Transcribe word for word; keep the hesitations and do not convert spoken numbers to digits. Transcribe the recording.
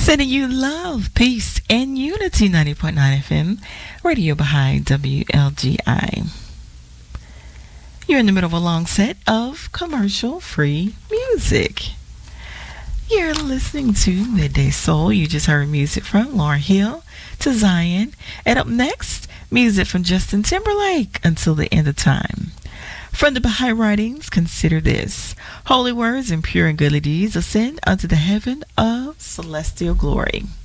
Sending you love, peace, and unity. ninety point nine F M, Radio Baha'i W L G I. You're in the middle of a long set of commercial-free music. You're listening to Midday Soul. You just heard music from Lauryn Hill to Zion. And up next, music from Justin Timberlake, Until the End of Time. From the Baha'i writings, consider this. Holy words and pure and goodly deeds ascend unto the heaven of celestial glory.